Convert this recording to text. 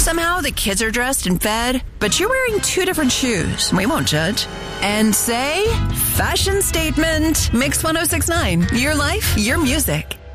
Somehow the kids are dressed and fed, but you're wearing 2 different shoes. We won't judge. And say, fashion statement. Mix 106.9. Your life, your music.